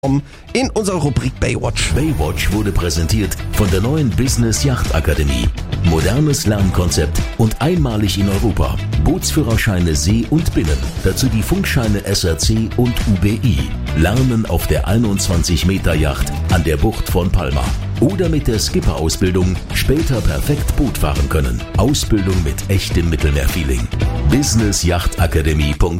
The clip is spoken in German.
in unserer Rubrik Baywatch. Baywatch wurde präsentiert von der neuen Business Yacht Akademie. Modernes Lernkonzept und einmalig in Europa. Bootsführerscheine See und Binnen. Dazu die Funkscheine SRC und UBI. Lernen auf der 21-Meter-Yacht an der Bucht von Palma. Oder mit der Skipper-Ausbildung später perfekt Boot fahren können. Ausbildung mit echtem Mittelmeerfeeling. businessjachtakademie.de